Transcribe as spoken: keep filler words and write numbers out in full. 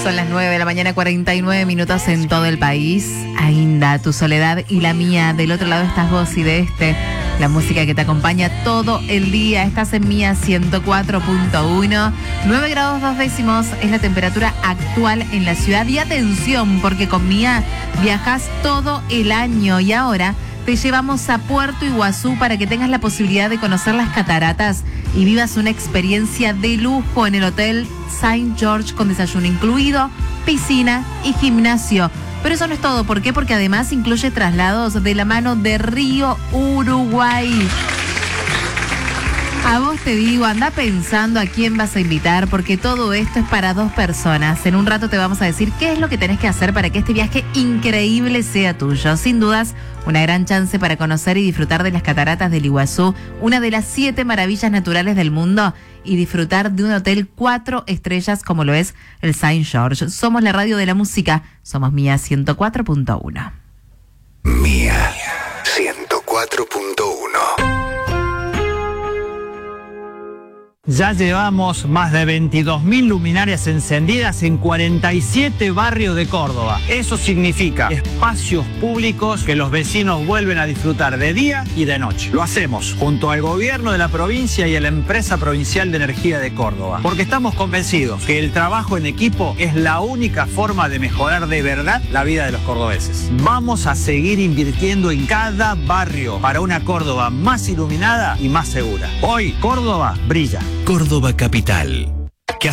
Son las nueve de la mañana, cuarenta y nueve minutos en todo el país. Ainda, tu soledad y la mía. Del otro lado estás vos y de este, la música que te acompaña todo el día. Estás en Mía ciento cuatro punto uno. nueve grados dos décimos es la temperatura actual en la ciudad. Y atención, porque con Mía viajas todo el año. Y ahora te llevamos a Puerto Iguazú para que tengas la posibilidad de conocer las cataratas y vivas una experiencia de lujo en el Hotel Saint George con desayuno incluido, piscina y gimnasio. Pero eso no es todo. ¿Por qué? Porque además incluye traslados de la mano de Río Uruguay. A vos te digo, anda pensando a quién vas a invitar, porque todo esto es para dos personas. En un rato te vamos a decir qué es lo que tenés que hacer para que este viaje increíble sea tuyo. Sin dudas, una gran chance para conocer y disfrutar de las cataratas del Iguazú, una de las siete maravillas naturales del mundo, y disfrutar de un hotel cuatro estrellas como lo es el Saint George. Somos la radio de la música, somos Mía ciento cuatro punto uno. Mía ciento cuatro punto uno. Ya llevamos más de veintidós mil luminarias encendidas en cuarenta y siete barrios de Córdoba. Eso significa espacios públicos que los vecinos vuelven a disfrutar de día y de noche. Lo hacemos junto al gobierno de la provincia y a la empresa provincial de energía de Córdoba, porque estamos convencidos que el trabajo en equipo es la única forma de mejorar de verdad la vida de los cordobeses. Vamos a seguir invirtiendo en cada barrio para una Córdoba más iluminada y más segura. Hoy Córdoba brilla. Córdoba Capital.